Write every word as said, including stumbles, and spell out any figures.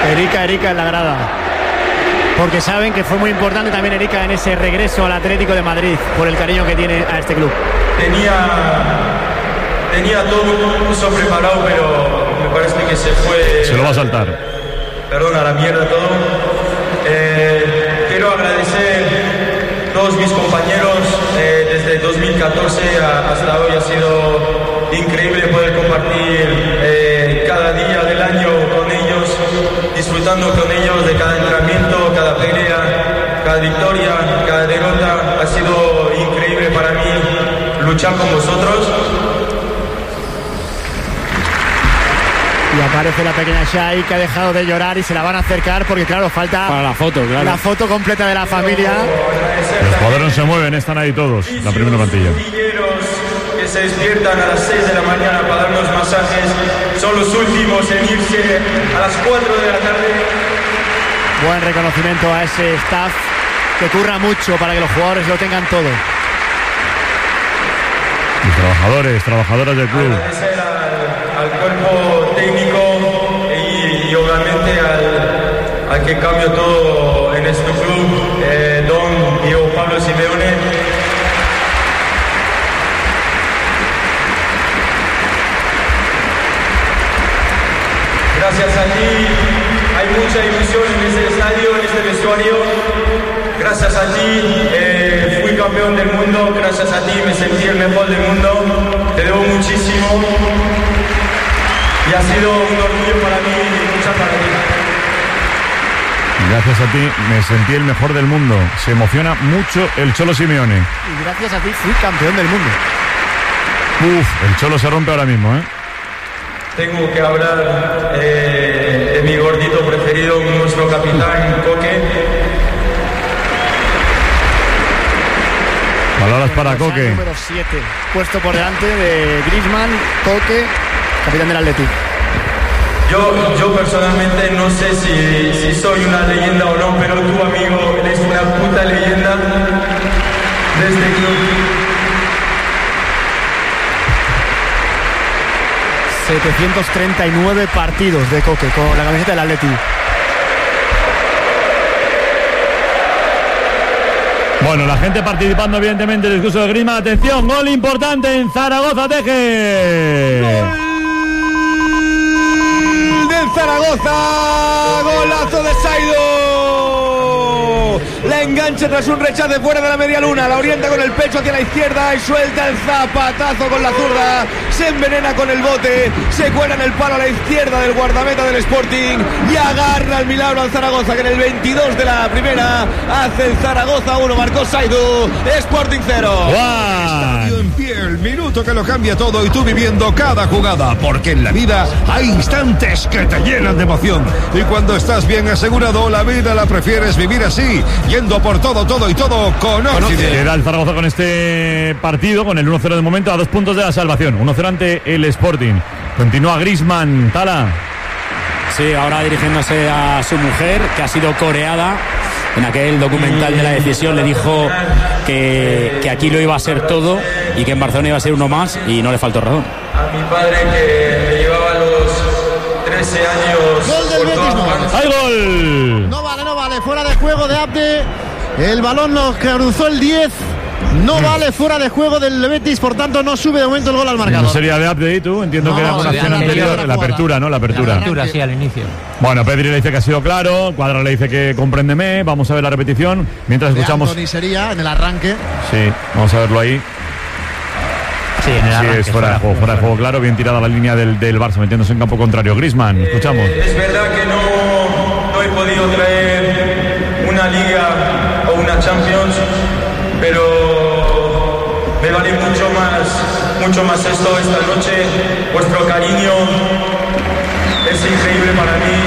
Erika, Erika en la grada. Porque saben que fue muy importante también Erika en ese regreso al Atlético de Madrid, por el cariño que tiene a este club. Tenía, tenía todo eso preparado, pero me parece que se fue... Se lo va a saltar. Perdón, a la mierda todo. Eh, quiero agradecer a todos mis compañeros eh, desde dos mil catorce a, hasta hoy. Ha sido increíble poder compartir eh, cada día del año con ellos, disfrutando con ellos de cada entrenamiento, cada pelea, cada victoria, cada derrota. Ha sido increíble para mí luchar con vosotros. Y aparece la pequeña Shai, que ha dejado de llorar y se la van a acercar porque claro, falta para la foto, claro. La foto completa de la familia. Los jugadores no se mueven, están ahí todos, la primera plantilla. Que se despiertan a las seis de la mañana para darnos masajes, son los últimos en irse a las cuatro de la tarde. Buen reconocimiento a ese staff que curra mucho para que los jugadores lo tengan todo. Y trabajadores, trabajadoras del club. Agradecer al, al cuerpo técnico y, y obviamente al, al que cambió todo en este club, eh, don Diego Pablo Simeone. Gracias a ti hay mucha ilusión en este estadio, en este vestuario. Gracias a ti eh, fui campeón del mundo. Gracias a ti me sentí el mejor del mundo. Te debo muchísimo y ha sido un orgullo para mí y mucha para ti. Gracias a ti me sentí el mejor del mundo. Se emociona mucho el Cholo Simeone. Y gracias a ti fui campeón del mundo. Uf, el Cholo se rompe ahora mismo, ¿eh? Tengo que hablar eh, de mi gordito preferido, nuestro capitán Coque. Palabras para Coque. Número siete, puesto por delante de Griezmann, Coque, capitán del Athletic. Yo, yo personalmente no sé si, si soy una leyenda o no, pero tu amigo eres una puta leyenda de este club. setecientos treinta y nueve partidos de Coque con la camiseta del Athletic. Bueno, la gente participando evidentemente en el discurso de Griezmann. Atención, gol importante en Zaragoza, Teje. Gol del Zaragoza, golazo de Saido. La engancha tras un rechace fuera de la media luna, la orienta con el pecho hacia la izquierda y suelta el zapatazo con la zurda. Se envenena con el bote, se cuela en el palo a la izquierda del guardameta del Sporting y agarra el milagro al Zaragoza, que en el veintidós de la primera hace el Zaragoza uno, marcó Saidu, Sporting cero. Estadio en pie, el minuto que lo cambia todo y tú viviendo cada jugada, porque en la vida hay instantes que te llenan de emoción y cuando estás bien asegurado la vida la prefieres vivir así, yendo por todo, todo y todo con Occident. Queda el Zaragoza con este partido, con el uno cero de momento, a dos puntos de la salvación. uno cero ante el Sporting. Continúa Griezmann, Tala. Sí, ahora dirigiéndose a su mujer, que ha sido coreada. En aquel documental de la decisión le dijo que, que aquí lo iba a ser todo y que en Barcelona iba a ser uno más, y no le faltó razón. A mi padre, que me llevaba los trece años. Gol del Betis, no. ¡Hay gol! No vale, no vale. Fuera de juego de Abde. El balón nos cruzó el diez. No vale, fuera de juego del Betis, por tanto no sube de momento el gol al marcador. No sería de update, tú, entiendo No, que era una acción anterior, la apertura, ¿no? La apertura. La apertura, sí, al inicio. Bueno, Pedri le dice que ha sido claro, Cuadra le dice que compréndeme, vamos a ver la repetición, mientras De escuchamos... Antony sería en el arranque. Sí, vamos a verlo ahí. Sí, en el Sí, arranque, es fuera de juego, fuera de juego, claro, bien tirada la línea del, del Barça, metiéndose en campo contrario. Griezmann, escuchamos. Eh, es verdad que no, no he podido traer una Liga o una Champions, pero me vale mucho más, mucho más esto esta noche. Vuestro cariño es increíble para mí.